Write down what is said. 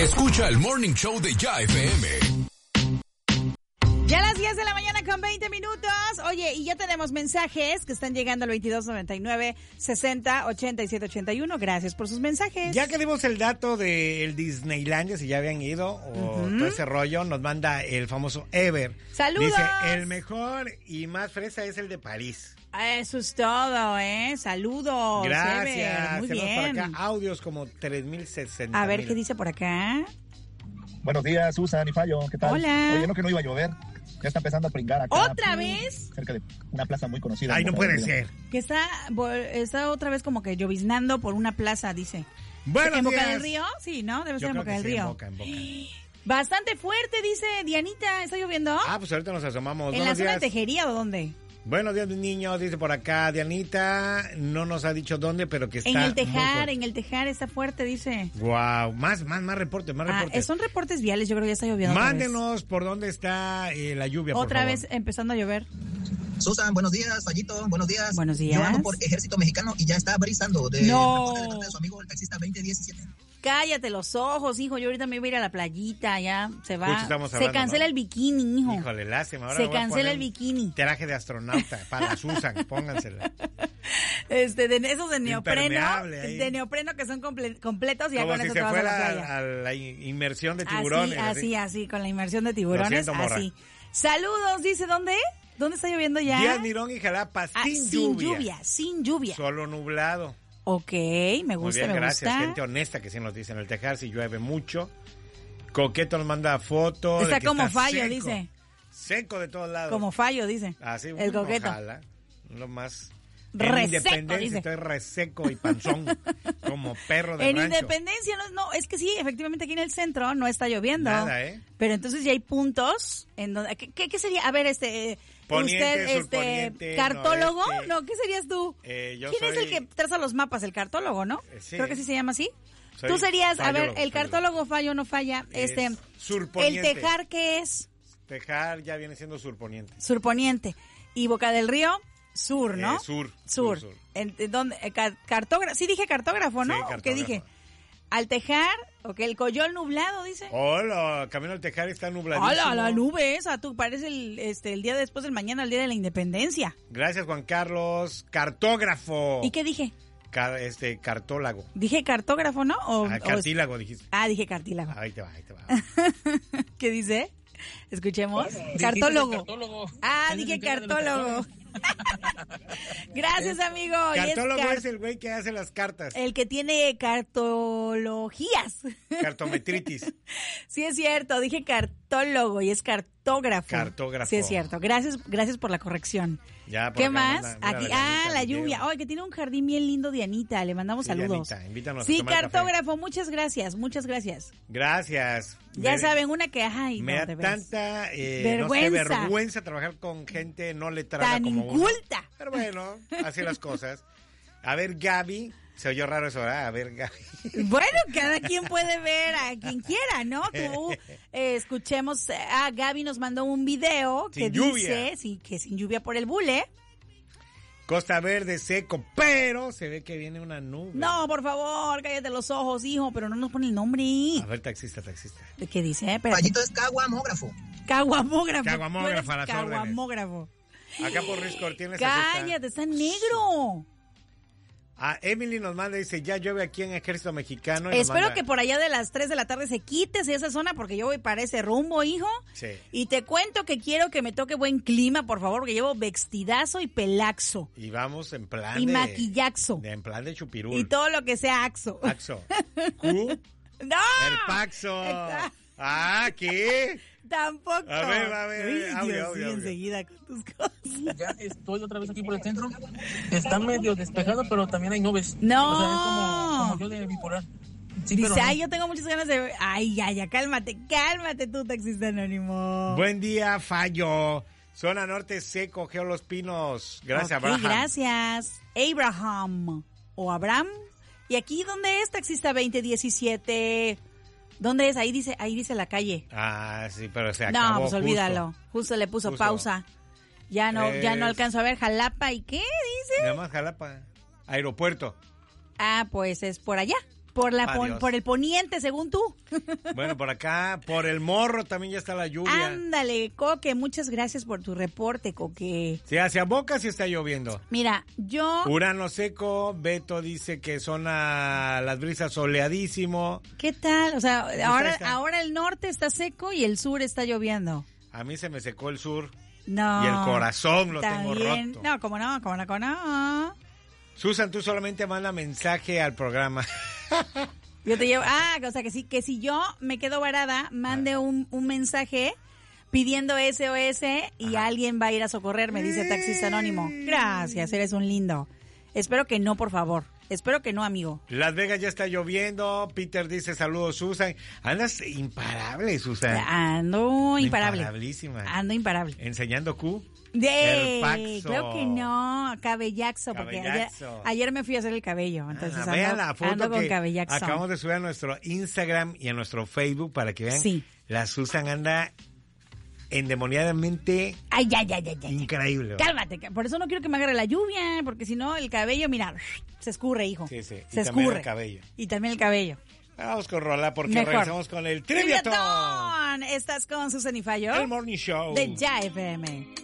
Escucha el Morning Show de Ya FM. Ya a las 10 de la mañana con 20 minutos. Oye, y ya tenemos mensajes que están llegando al 2299-60-8781. Gracias por sus mensajes. Ya que dimos el dato del Disneylandia, si ya habían ido, o todo ese rollo, nos manda el famoso Ever. ¡Saludos! Dice, el mejor y más fresa es el de París. Eso es todo, Saludos. Gracias. Ever. Muy bien. Por acá audios como 3060. A ver, ¿qué dice por acá? Buenos días, Susan y Fallo, ¿qué tal? Hola. Oye, no que no iba a llover. Ya está empezando a pringar acá. ¿Otra vez? Cerca de una plaza muy conocida. Ay, no puede ser. Que está otra vez como que lloviznando por una plaza, dice. Buenos ¿En días. Boca del Río? Sí, ¿no? Debe ser en Boca del Río. En Boca. Bastante fuerte, dice Dianita. ¿Está lloviendo? Ah, pues ahorita nos asomamos. ¿En la zona de Tejería o dónde? Buenos días, niños, dice por acá Dianita, no nos ha dicho dónde, pero que está en el muy Tejar, fuerte. en el Tejar está fuerte, dice. Wow, más reportes, Son reportes viales, yo creo que ya está lloviendo. Mándenos por dónde está la lluvia, por otra favor. vez empezando a llover. Susan, buenos días, Fallito, buenos días. Buenos días. Yo ando por Ejército Mexicano y ya está brisando de No. de su amigo el taxista 2017. Cállate los ojos, hijo. Yo ahorita me voy a ir a la playita, ya se va. Se cancela el bikini, hijo. Híjole, lástima. Ahora se voy a cancela poner el bikini. Traje de astronauta para la Susan, póngansela. De esos de neopreno, de neopreno que son completos y ya como con si eso se te vas a la fuera playa. a la inmersión de tiburones. Así, con la inmersión de tiburones, Lo siento, así. Saludos, dice, ¿dónde? ¿Dónde está lloviendo ya? Díaz Mirón y Jalapa, sin lluvia. Solo nublado. Ok, me gusta, muy bien, me gracias, gusta. gente honesta que sí nos dice en el Tejar si llueve mucho. Coqueto nos manda fotos. Está de que como está Fallo, seco, dice. Seco de todos lados. Como Fallo, dice. Así, el Coqueto. Ojalá. Lo más. Reseco, en Independencia dice. estoy reseco y panzón. Como perro de En rancho. Independencia, no, es que sí, efectivamente aquí en el centro no está lloviendo. Nada, Pero entonces ya hay puntos en donde. ¿Qué sería? A ver, Poniente, usted, surponiente, ¿cartólogo? noreste. No, ¿qué serías tú? ¿Quién es el que traza los mapas? ¿El cartólogo, no? Sí. Creo que sí se llama así. Tú serías, a ver, el cartólogo falla o no falla. Surponiente. ¿El Tejar qué es? Tejar ya viene siendo surponiente. Surponiente. ¿Y Boca del Río? Sur, ¿no? Sur. ¿En dónde? Cartógrafo. Sí dije cartógrafo, ¿no? Sí, cartógrafo. ¿Qué dije? Al Tejar, el Coyol nublado, dice. Hola, camino al Tejar está nubladísimo. Hola, la nube esa, tú parece el día después del mañana, el día de la independencia. Gracias, Juan Carlos. Cartógrafo. ¿Y qué dije? Cartólago. Dije cartógrafo, ¿no? Cartílago dijiste. Dije cartílago. Ahí te va. ¿Qué dice? Escuchemos. Cartólogo. Dije cartólogo. Gracias, amigo. Cartólogo es el güey que hace las cartas. El que tiene cartologías. Cartometritis. Sí, es cierto. Dije cartólogo y es cartógrafo. Cartógrafo. Sí, es cierto. Gracias por la corrección. Ya, ¿Qué más? Aquí, la lluvia. Ay, que tiene un jardín bien lindo, Dianita. Le mandamos saludos. Dianita, invítanos sí, a tomar cartógrafo. café. Muchas gracias. Gracias. Ya saben, una que, me da tanta vergüenza trabajar con gente no letrada tan como inculta. Uno. Pero bueno, así las cosas. A ver, Gaby. Se oyó raro eso, ¿verdad? A ver, Gaby. Bueno, cada quien puede ver a quien quiera, ¿no? Tú, escuchemos, Gaby nos mandó un video que dice que sin lluvia por el bule. Costa Verde seco, pero se ve que viene una nube. No, por favor, cállate los ojos, hijo, pero no nos pone el nombre. A ver, taxista. ¿De qué dice? Fallito es caguamógrafo. Caguamógrafo a las caguamógrafo. Órdenes. Acá por Ruiz Cortines. Cállate, está negro. Emily nos manda, dice, ya llueve aquí en Ejército Mexicano. Espero que por allá de las 3 de la tarde se quites esa zona porque yo voy para ese rumbo, hijo. Sí. Y te cuento que quiero que me toque buen clima, por favor, porque llevo vestidazo y pelaxo. Y vamos en plan y maquillaxo. En plan de chupirul. Y todo lo que sea axo. ¿Q? ¡No! El Paxo. ¿Qué? Tampoco. A ver. Audio. Enseguida con tus cosas. Ya estoy otra vez aquí por el centro. Está medio despejado, pero también hay nubes. No. O sea, es como yo de bipolar. Sí, dice, pero no. yo tengo muchas ganas de... Ay, cálmate tú, taxista anónimo. Buen día, Fallo. Zona norte seco, Geo Los Pinos. Gracias, Abraham. Gracias. Abraham. O Abraham. ¿Y aquí dónde es, taxista 2017? ¿Dónde es? Ahí dice la calle. Sí, pero se acabó. No, pues olvídalo. Justo le puso pausa. Ya no alcanzo a ver Jalapa. ¿Y qué dice? Nada más Jalapa. Aeropuerto. Pues es por allá. Por el poniente, según tú. Bueno, por acá, por el Morro también ya está la lluvia. Ándale, Coque, muchas gracias por tu reporte, Coque. Sí, hacia Boca sí está lloviendo. Mira, yo... Urano seco, Beto dice que son las brisas soleadísimo. ¿Qué tal? O sea, ahora el norte está seco y el sur está lloviendo. A mí se me secó el sur. No. Y el corazón lo también, tengo roto. No, ¿cómo no? Susan, tú solamente manda mensaje al programa. Yo te llevo, o sea, que si yo me quedo varada, mande un mensaje pidiendo SOS y alguien va a ir a socorrerme, dice Taxista Anónimo. Gracias, eres un lindo. Espero que no, por favor. Espero que no, amigo. Las Vegas ya está lloviendo. Peter dice saludos, Susan. Andas imparable, Susan. Ando imparable. Imparabilísima. Ando imparable. ¿Enseñando Q? Creo que no, cabellaxo, porque ayer me fui a hacer el cabello, entonces vean la foto ando con que cabellaxo. acabamos de subir a nuestro Instagram y a nuestro Facebook para que vean. Sí. La Susan anda endemoniadamente increíble. Cálmate, por eso no quiero que me agarre la lluvia, porque si no el cabello, mira, se escurre, hijo. Sí. Se y escurre. También el cabello. Y también el cabello. Vamos con rola porque Mejor. regresamos con el Triviatón. Estás con Susan y Fallo. El Morning Show De Ya FM.